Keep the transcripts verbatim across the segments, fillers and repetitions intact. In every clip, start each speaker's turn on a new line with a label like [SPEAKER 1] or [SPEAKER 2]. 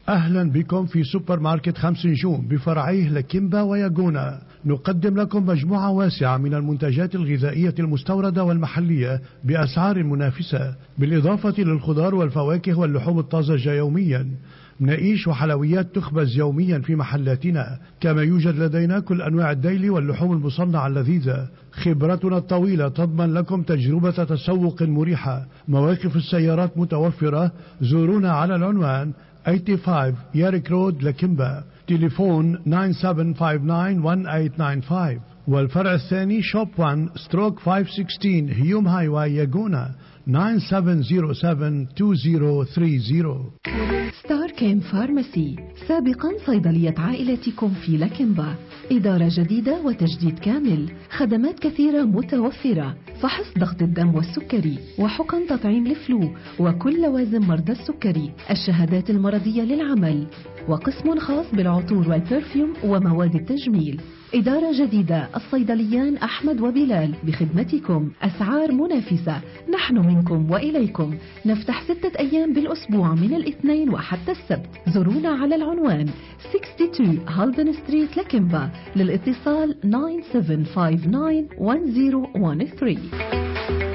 [SPEAKER 1] أهلا بكم في سوبر ماركت خمس نجوم بفرعيه لكيمبا وياجونا. نقدم لكم مجموعة واسعة من المنتجات الغذائية المستوردة والمحلية بأسعار منافسة، بالإضافة للخضار والفواكه واللحوم الطازجة يوميا. مناقيش وحلويات تخبز يوميا في محلاتنا، كما يوجد لدينا كل أنواع الديلي واللحوم المصنعة اللذيذة. خبرتنا الطويلة تضمن لكم تجربة تسوق مريحة. مواقف السيارات متوفرة. زورونا على العنوان خمسة وثمانين ياريك رود لكيمبا، تليفون تسعة سبعة خمسة تسعة واحد ثمانية تسعة خمسة، والفرع الثاني شوب واحد ستروك خمسمية وستة عشر هيوم هاي واي ياجونا تسعة سبعة صفر سبعة اثنين صفر ثلاثين.
[SPEAKER 2] ستار كيم فارماسي، سابقا صيدلية عائلتكم في لكيمبا، إدارة جديدة وتجديد كامل، خدمات كثيرة متوفرة، فحص ضغط الدم والسكري، وحقن تطعيم الفلو، وكل لوازم مرضى السكري، الشهادات المرضية للعمل، وقسم خاص بالعطور والبرفيوم ومواد التجميل. إدارة جديدة، الصيدليان أحمد وبلال بخدمتكم، أسعار منافسة، نحن منكم وإليكم. نفتح ستة أيام بالأسبوع من الاثنين وحتى السبت. زورونا على العنوان اثنين وستين هالدن ستريت لكيمبا، للاتصال تسعة سبعة خمسة تسعة واحد صفر واحد ثلاثة.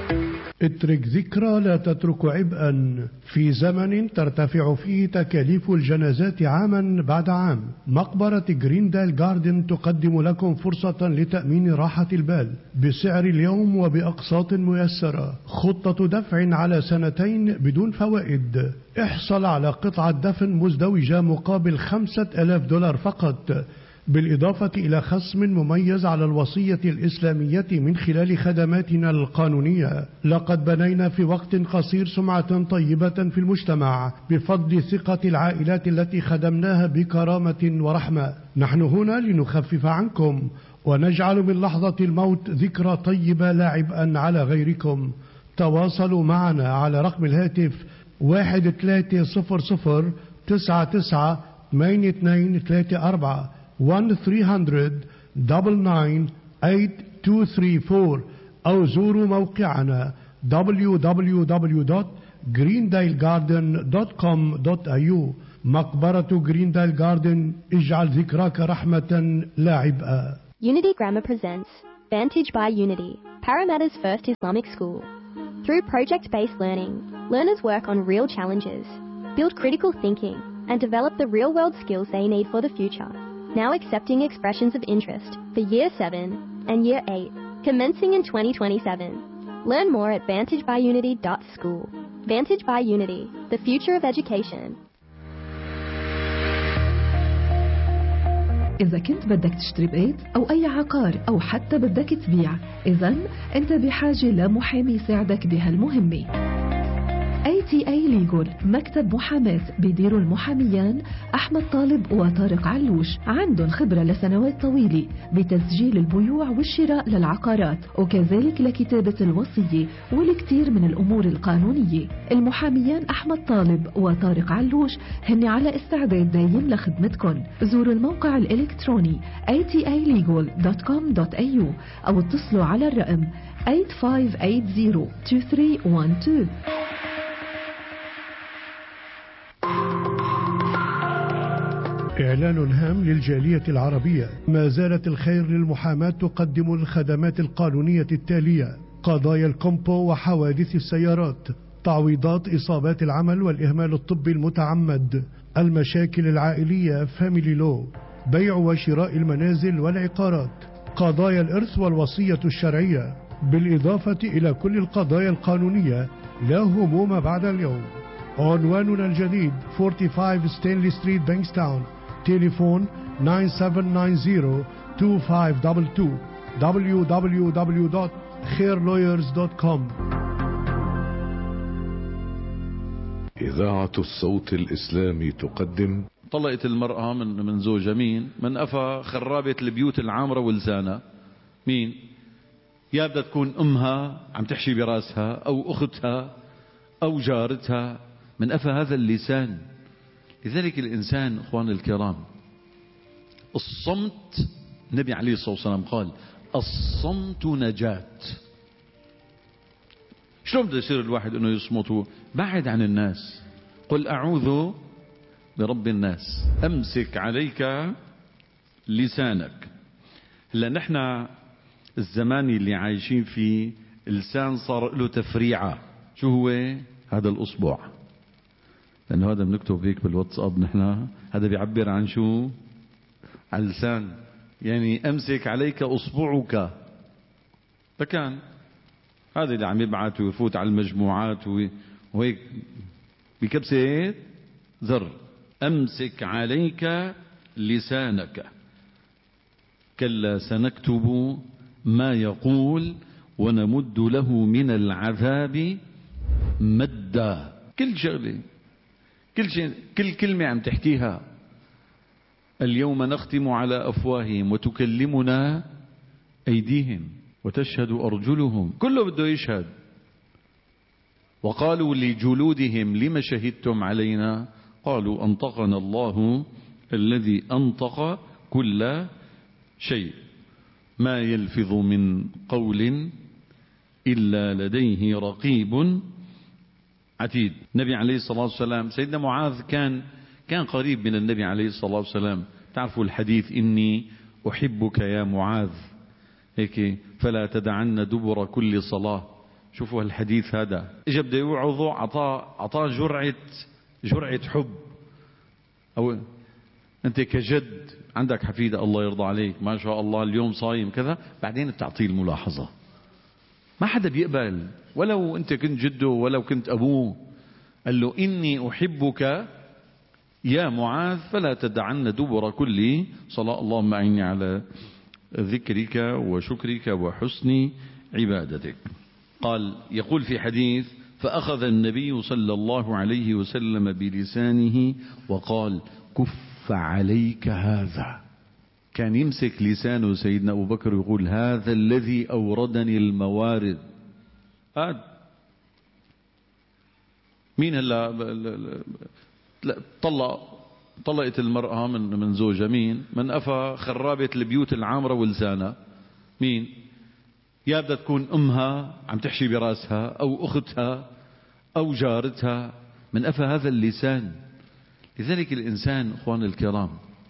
[SPEAKER 1] اترك ذكرى لا تترك عبئا. في زمن ترتفع فيه تكاليف الجنازات عاما بعد عام، مقبرة جريندال جاردن تقدم لكم فرصة لتأمين راحة البال بسعر اليوم وبأقساط ميسرة. خطة دفع على سنتين بدون فوائد. احصل على قطعة دفن مزدوجة مقابل خمسة آلاف دولار فقط، بالإضافة إلى خصم مميز على الوصية الإسلامية من خلال خدماتنا القانونية. لقد بنينا في وقت قصير سمعة طيبة في المجتمع بفضل ثقة العائلات التي خدمناها بكرامة ورحمة. نحن هنا لنخفف عنكم ونجعل من لحظة الموت ذكرى طيبة لا عبئا على غيركم. تواصلوا معنا على رقم الهاتف واحد ثلاثة صفر صفر تسعة تسعة ثمانية اثنين ثلاثة أربعة واحد ثلاثمية تسعة تسعة ثمانية اثنين ثلاثة أربعة، أو زوروا موقعنا دبليو دبليو دبليو دوت جريندايل جاردن دوت كوم دوت إيه يو. مقبرة جريندايل جاردن، اجعل ذكراك رحمة لا عبئا.
[SPEAKER 3] Unity Grammar presents Vantage by Unity, Parramatta's first Islamic school. Through project-based learning, learners work on real challenges, build critical thinking, and develop the real-world skills they need for the future. Now accepting expressions of interest for Year seven and Year eight, commencing in twenty twenty-seven. Learn more at vantage by unity dot school. Vantage by Unity, the future of education.
[SPEAKER 2] إذا كنت بدك تشتري بيت أو أي عقار أو حتى بدك تبيع، إذن أنت بحاجة لمحامي يساعدك بهالمهمة. إيه تي إيه Legal، مكتب محاماة بيديروا المحاميان أحمد طالب وطارق علوش. عندهم خبرة لسنوات طويلة بتسجيل البيوع والشراء للعقارات، وكذلك لكتابة الوصية والكثير من الأمور القانونية. المحاميان أحمد طالب وطارق علوش هن على استعداد دايم لخدمتكم. زوروا الموقع الإلكتروني إيه تي إيه ليجل دوت كوم دوت إيه يو أو اتصلوا على الرقم ثمانية خمسة ثمانية صفر اثنين ثلاثة واحد اثنين.
[SPEAKER 1] إعلان هام للجالية العربية. ما زالت الخير للمحاماة تقدم الخدمات القانونية التالية: قضايا الكومبو وحوادث السيارات، تعويضات إصابات العمل والإهمال الطبي المتعمد، المشاكل العائلية فاميلي لو، بيع وشراء المنازل والعقارات، قضايا الإرث والوصية الشرعية، بالإضافة إلى كل القضايا القانونية. لا هموم بعد اليوم. عنواننا الجديد خمسة وأربعين ستانلي ستريت بانكستاون، تليفون تسعة سبعة تسعة صفر اثنين خمسة اثنين اثنين، دبليو دبليو دبليو دوت خير لويرز دوت كوم.
[SPEAKER 4] إذاعة الصوت الإسلامي تقدم.
[SPEAKER 5] طلقت المرأة من من زوجها. مين؟ من أفا خرابة البيوت العامرة ولسانها. مين؟ يا بدها تكون أمها عم تحشي براسها، أو أختها، أو جارتها. من أفا هذا اللسان. لذلك الإنسان أخوان الكرام، الصمت، النبي عليه الصلاة والسلام قال الصمت نجاة. شلون بده يصير الواحد أنه يصمت؟ بعد عن الناس. قل أعوذ برب الناس. أمسك عليك لسانك. هلا نحن الزمان اللي عايشين فيه اللسان صار له تفريعة. شو هو هذا الأصبع؟ لأنه هذا بنكتب هيك بالواتساب نحن، هذا بيعبر عن شو؟ عن اللسان. يعني أمسك عليك أصبعك. فكان هذا اللي عم يبعث ويفوت على المجموعات وهيك بكبسة زر. أمسك عليك لسانك كلا سنكتب ما يقول ونمد له من العذاب مدا. كل شغلة، كل شيء، كل كلمة عم تحكيها. اليوم نختم على أفواههم وتكلمنا أيديهم وتشهد أرجلهم. كله بده يشهد. وقالوا لجلودهم لم شهدتم علينا؟ قالوا أنطقنا الله الذي أنطق كل شيء. ما يلفظ من قول إلا لديه رقيب عتيد. النبي عليه الصلاة والسلام، سيدنا معاذ كان كان قريب من النبي عليه الصلاة والسلام. تعرفوا الحديث إني أحبك يا معاذ هيك فلا تدعن دبر كل صلاة. شوفوا الحديث هذا، اجى بده يوعظه، عطاه عطاه جرعة جرعة حب. أو أنت كجد عندك حفيدة الله يرضى عليك ما شاء الله اليوم صايم كذا، بعدين بتعطيه الملاحظة. ما حدا بيقبل ولو أنت كنت جده ولو كنت أبوه. قال له إني أحبك يا معاذ فلا تدعن دبر كل صلاة. اللهم أعني على ذكرك وشكرك وحسن عبادتك. قال يقول في حديث فأخذ النبي صلى الله عليه وسلم بلسانه وقال كف عليك هذا. كان يمسك لسانه سيدنا أبو بكر يقول هذا الذي أوردني الموارد. هذا مين هلا طلق طلقت المرأة من من زوجها؟ مين؟ من أفا خرابة البيوت العامرة ولسانها؟ مين؟ يا بدها تكون أمها عم تحشي براسها أو أختها أو جارتها. من أفا هذا اللسان. لذلك الإنسان أخوان الكرام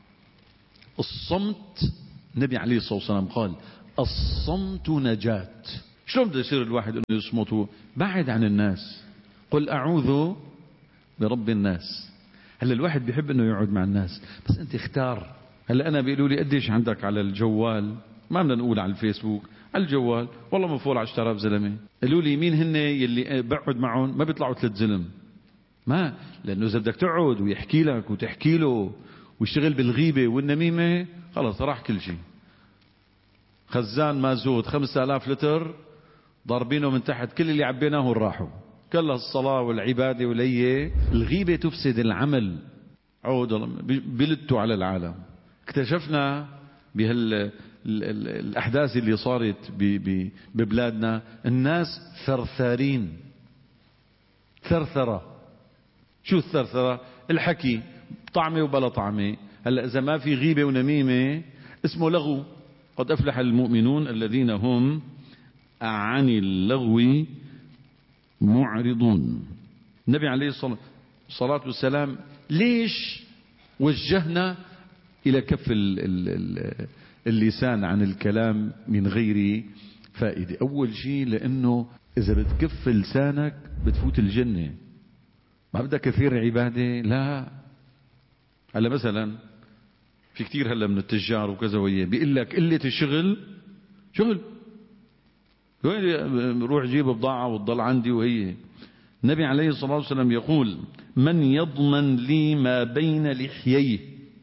[SPEAKER 5] الصمت، النبي عليه الصلاة والسلام قال الصمت نجاة. شلون بده يصير الواحد أنه يصمت؟ بعد عن الناس. قل أعوذ برب الناس. هلا الواحد بيحب انه يقعد مع الناس بس انت اختار. هلا انا بيقولوا لي قديش عندك على الجوال؟ ما بدنا نقول على الفيسبوك، على الجوال والله من فوق عشرة آلاف زلمه. قالوا لي مين هن يلي بقعد معهم؟ ما بيطلعوا ثلاث زلم. ما لانه اذا بدك تقعد ويحكي لك وتحكي له ويشتغل بالغيبه والنميمه خلص راح كل شيء. خزان مازوت خمسة آلاف لتر ضاربينه من تحت، كل اللي عبيناه راحوا. كلها الصلاة والعبادة وليه الغيبة تفسد العمل. عود بلدتوا على العالم. اكتشفنا بهالأحداث اللي صارت ببلادنا الناس ثرثارين. ثرثرة. شو الثرثرة؟ الحكي طعمة وبلا طعمة. هلا إذا ما في غيبة ونميمة اسمه لغو. قد أفلح المؤمنون الذين هم عن اللغو معرضون. النبي عليه الصلاة والسلام ليش وجهنا إلى كف اللسان عن الكلام من غير فائدة؟ أول شيء لأنه إذا بتكف لسانك بتفوت الجنة. ما بدك كثير عبادة؟ لا. هلا مثلا في كتير هلا من التجار وكذا وياه بيقول لك قلة الشغل شغل، روح جيب بضاعة وتضل عندي. وهي النبي عليه الصلاة والسلام يقول من يضمن لي ما بين لحييه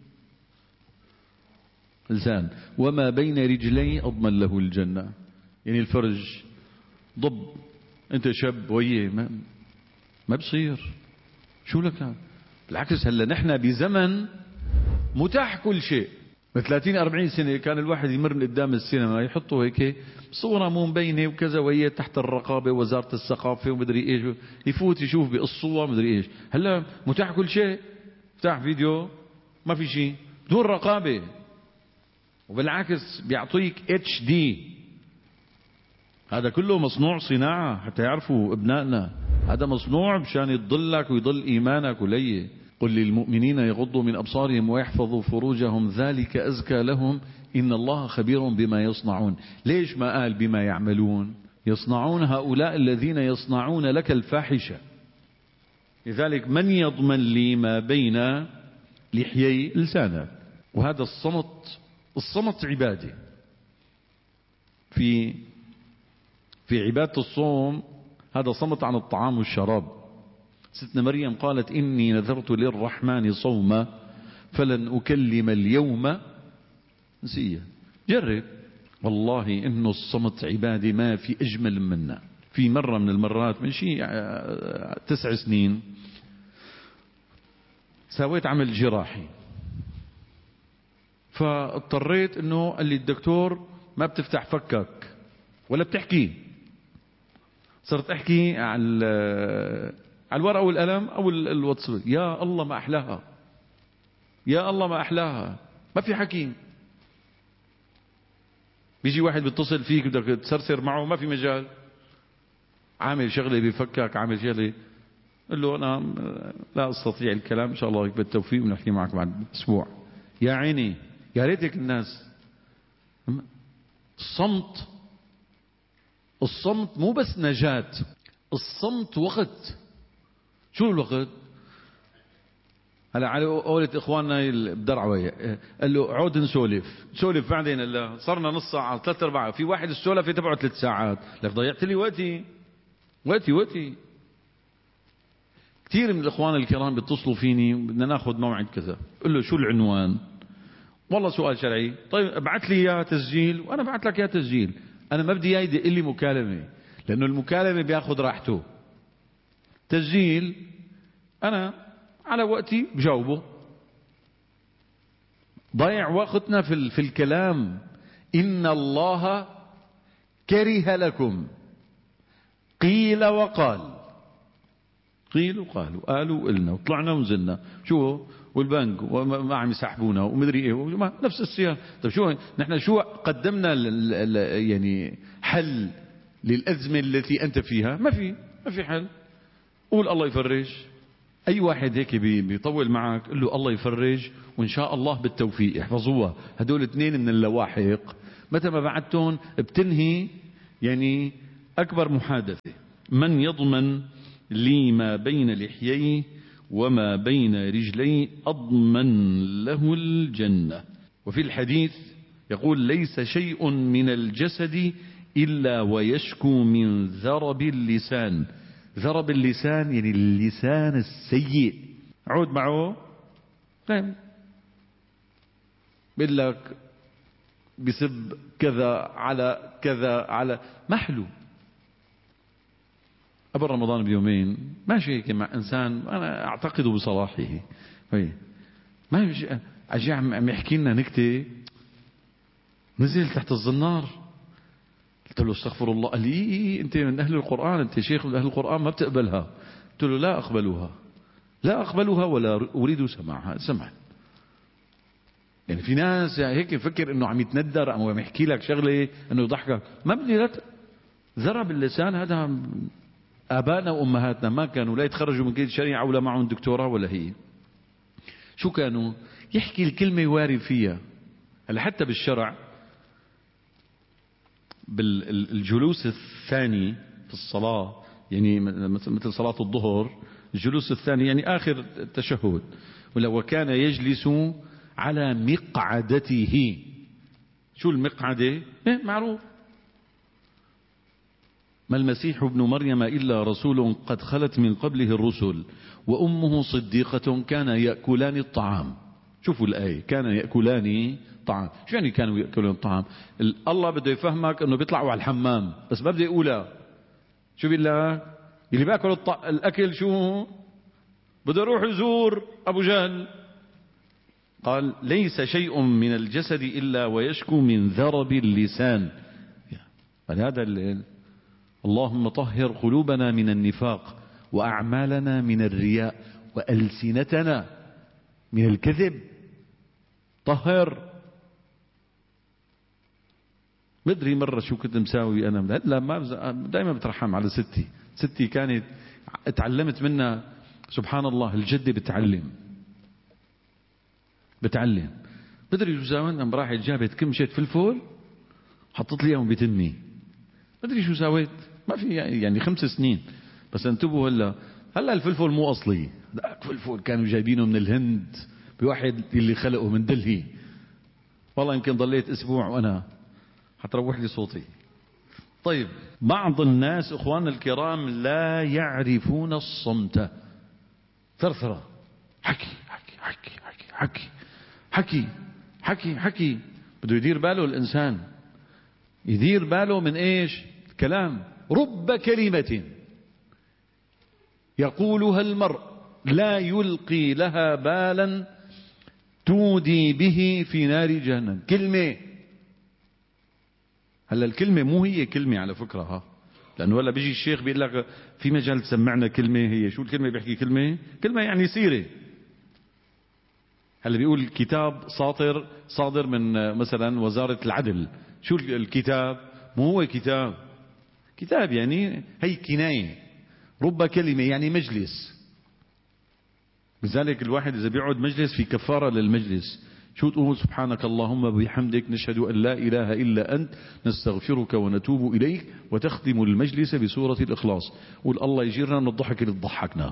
[SPEAKER 5] لسان وما بين رجلي أضمن له الجنة. يعني الفرج ضب انت شاب وهي ما, ما بصير. شو لك؟ بالعكس هلا نحن بزمن متاح كل شيء. من ثلاثين أربعين سنة كان الواحد يمر من قدام السينما يحطوا هيك صورة مو مبينة وكذا وهي تحت الرقابة وزارة الثقافة ومدري ايش، يفوت يشوف بالصور مدري ايش. هلا متاح كل شيء. افتح فيديو ما في شيء بدون رقابة، وبالعكس بيعطيك اتش دي. هذا كله مصنوع صناعة حتى يعرفوا ابنائنا هذا مصنوع مشان يضلك ويضل ايمانك وليه. قل للمؤمنين يغضوا من أبصارهم ويحفظوا فروجهم ذلك أزكى لهم إن الله خبير بما يصنعون. ليش ما قال بما يعملون؟ يصنعون هؤلاء الذين يصنعون لك الفاحشة. لذلك من يضمن لي ما بين لحيي لسانك؟ وهذا الصمت، الصمت عبادة. في في عبادة الصوم هذا صمت عن الطعام والشراب. ستنا مريم قالت إني نذرت للرحمن صوما فلن أكلم اليوم نسيا. جرب والله إنه الصمت عبادة ما في أجمل منه. في مرة من المرات من شيء تسع سنين سويت عمل جراحي، فاضطريت انه قال لي الدكتور ما بتفتح فكك ولا بتحكي. صرت احكي على على الورقه والقلم او الواتس. يا الله ما احلاها، يا الله ما احلاها، ما في حكي. بيجي واحد بيتصل فيك بدك تسرسر معه ما في مجال، عامل شغله بفكك، عامل شغله. قل له انا لا استطيع الكلام، ان شاء الله بالتوفيق ونحكي معك بعد اسبوع. يا عيني يا ريتك الناس. الصمت، الصمت مو بس نجاة، الصمت وقت. شو الوقت؟ هلا على قولة اخواننا بدرعوة قال له عود نسولف، نسولف بعدين. هلا صرنا نص ساعة ثلاث ارباع، في واحد السولفة تبعه ثلاث ساعات. لك ضيعت لي وقتي وقتي وقتي. كثير من الاخوان الكرام بيتصلوا فيني بدنا ناخذ موعد كذا، قل له شو العنوان؟ والله سؤال شرعي. طيب ابعث لي اياه تسجيل وانا ابعث لك اياه تسجيل. انا ما بدي اياه يدق لي مكالمه، لانه المكالمه بياخذ راحته. تسجيل انا على وقتي بجاوبه. ضيع وقتنا في في الكلام. ان الله كره لكم قيل وقال، قيل وقالوا، قالوا وقلنا وطلعنا ونزلنا، شو والبنك وما عم يسحبونا ومدري ايه، نفس السياق. طيب شو نحن شو قدمنا ل ل يعني حل للأزمة التي أنت فيها؟ ما في ما في حل. قول الله يفرج. أي واحد هيك بيطول معك قل له الله يفرج وإن شاء الله بالتوفيق. احفظوها هدول اثنين من اللواحق، متى ما بعدتهم بتنهي يعني أكبر محادثة. من يضمن لي ما بين لحييه وما بين رجلي أضمن له الجنة. وفي الحديث يقول ليس شيء من الجسد إلا ويشكو من ذرب اللسان. ذرب اللسان يعني اللسان السيء. عود معه فهم بيقول لك بسب كذا على كذا على محلو. قبل رمضان بيومين ماشي هيك مع انسان انا اعتقد بصلاحه، ما يمشي اجي عم يحكي لنا نكته، نزل تحت الزنار. قلت له استغفر الله. قال لي إيه انت من اهل القران، انت شيخ من اهل القران ما بتقبلها. قلت له لا اقبلها، لا اقبلها ولا اريد سماعها. سمع يعني في ناس يعني هيك يفكر انه عم يتندر او عم يحكي لك شغله انه يضحكك. ما بدي لا ذرب اللسان. هذا آبائنا وأمهاتنا ما كانوا لا يتخرجوا من كلية الشريعة ولا معهم دكتوراه ولا هي. شو كانوا؟ يحكي الكلمة يواري فيها. هلا حتى بالشرع بالجلوس الثاني في الصلاة، يعني مثل صلاة الظهر الجلوس الثاني يعني آخر التشهد، ولا وكان يجلس على مقعدته. شو المقعدة؟ إيه معروف. ما المسيح ابن مريم إلا رسول قد خلت من قبله الرسل وأمه صديقة كان يأكلان الطعام. شوفوا الآية، كان يأكلان طعام. شو يعني كانوا يأكلون الطعام؟ الله بده يفهمك أنه بيطلعوا على الحمام، بس ما بده يقولها. شو بالله اللي بيأكل الأكل شو بده يروح يزور أبو جهل. قال ليس شيء من الجسد إلا ويشكو من ذرب اللسان. هذا اللي اللهم طهر قلوبنا من النفاق وأعمالنا من الرياء وألسنتنا من الكذب. طهر. مدري مرة شو كنت مساوي أنا، لا ما دائما بترحم على ستي. ستي كانت اتعلمت منها سبحان الله، الجدة بتعلم بتعلم. بدري شو سويت؟ قام راحت جابت كمشة فلفل حطت لي اياهم بتمي. بدري شو سويت؟ ما في يعني خمس سنين. بس انتبهوا هلا هلا الفلفل مو اصلي، ذاك فلفل كانوا جايبينه من الهند بواحد اللي خلقه من دلهي. والله يمكن ضليت اسبوع وانا حتروح لي صوتي. طيب، بعض الناس اخواننا الكرام لا يعرفون الصمت. ثرثرة، حكي حكي حكي حكي حكي حكي حكي حكي. بده يدير باله الانسان، يدير باله من ايش؟ الكلام. رب كلمة يقولها المرء لا يلقي لها بالا تودي به في نار جهنم. كلمة. هلا الكلمة مو هي كلمة على فكرة، ها، لأنه ولا بيجي الشيخ بيقول لك في مجال تسمعنا كلمة. هي شو الكلمة؟ بيحكي كلمة. كلمة يعني سيرة. هلا بيقول كتاب ساطر صادر من مثلا وزارة العدل. شو الكتاب؟ مو هو كتاب. كتاب يعني هي كناية. رب كلمة يعني مجلس. لذلك الواحد إذا بيقعد مجلس في كفارة للمجلس. شو تقول؟ سبحانك اللهم بحمدك نشهد أن لا إله إلا أنت نستغفرك ونتوب إليك. وتختم المجلس بسورة الإخلاص. قول الله يجيرنا من الضحك اللي تضحكنا.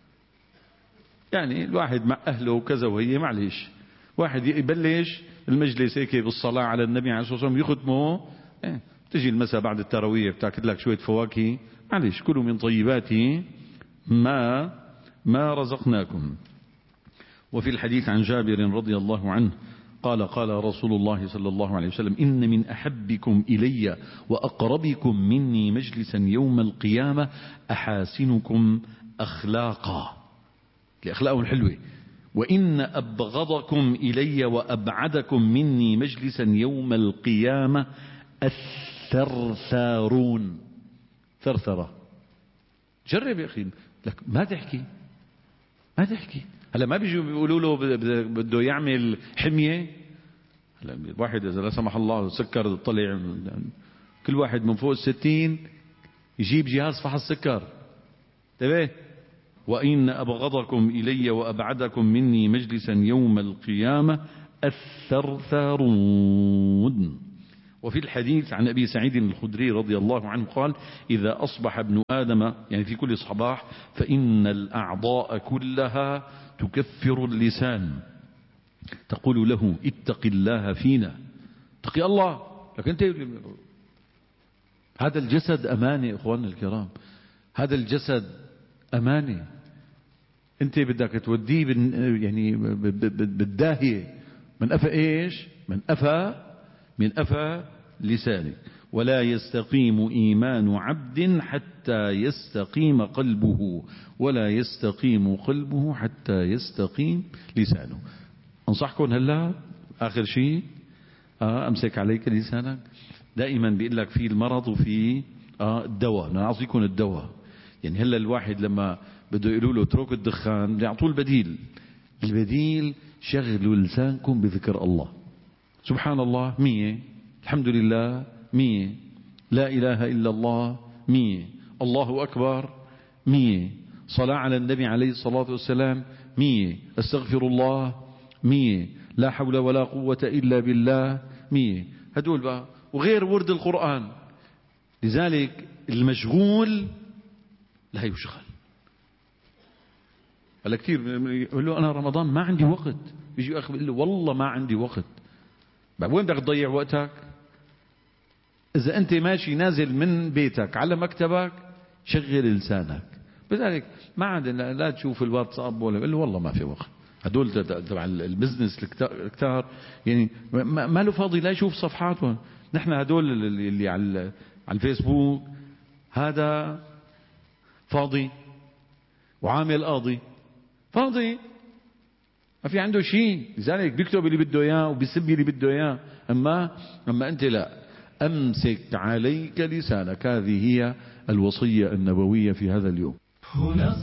[SPEAKER 5] يعني الواحد مع أهله وكذا وهي معلش. واحد يبلش المجلس هيك بالصلاة على النبي عليه الصلاة والسلام يختمه. اه تجي المساء بعد التراويح بتاكل لك شوية فواكه. معلش، كلوا من طيبات ما ما رزقناكم. وفي الحديث عن جابر رضي الله عنه قال قال رسول الله صلى الله عليه وسلم إن من أحبكم إلي وأقربكم مني مجلسا يوم القيامة أحاسنكم أخلاقا، لأخلاقهم الحلوة. وإن أبغضكم إلي وأبعدكم مني مجلسا يوم القيامة الثرثارون. ثرثرة. جرب يا أخي، لك ما تحكي ما تحكي. هلا ما بيجوا بيقولوا له بده يعمل حمية. هلا الواحد إذا لا سمح الله سكر طلع، كل واحد من فوق الستين يجيب جهاز فحص سكر. انتبه. وإن أبغضكم إلي وأبعدكم مني مجلسا يوم القيامة الثرثارون. وفي الحديث عن أبي سعيد الخدري رضي الله عنه قال إذا أصبح ابن آدم يعني في كل صباح فإن الأعضاء كلها تكفر اللسان تقول له اتق الله فينا. اتقي الله. لكن أنت هذا الجسد أمانة إخواننا الكرام. هذا الجسد أمانة. أنت بدك توديه يعني بالداهية. من أفى إيش؟ من أفى من أفى لسانك. ولا يستقيم إيمان عبد حتى يستقيم قلبه ولا يستقيم قلبه حتى يستقيم لسانه. أنصحكم هلا آخر شيء آه أمسك عليك لسانك. دائما بيقول لك في المرض وفي آه الدواء. أنا أعطيكم الدواء. يعني هلا الواحد لما بده يقولوا له اترك الدخان يعطوه البديل. البديل شغلوا لسانكم بذكر الله. سبحان الله مية، الحمد لله مية، لا إله إلا الله مية، الله أكبر مية، صلاة على النبي عليه الصلاة والسلام مية، استغفر الله مية، لا حول ولا قوة إلا بالله مية. هدول بقى وغير ورد القرآن. لذلك المشغول لا يشغل. هلا كثير يقول له أنا رمضان ما عندي وقت. بيجي أخي بيقول له والله ما عندي وقت. وين بدك تضيع وقتك؟ إذا أنت ماشي نازل من بيتك على مكتبك شغل لسانك. بذلك ما عندنا لا تشوف الواتساب ولا يقول له والله ما في وقت. هدول تبع البزنس الكتار يعني ما له فاضي لا يشوف صفحاته. نحن هدول اللي على على الفيسبوك هذا فاضي وعامل قاضي فاضي ما في عنده شيء. لذلك بيكتب اللي بده اياه وبيسب اللي بده اياه. اما اما انت لا، امسك عليك لسانك. هذه هي الوصية النبوية في هذا اليوم.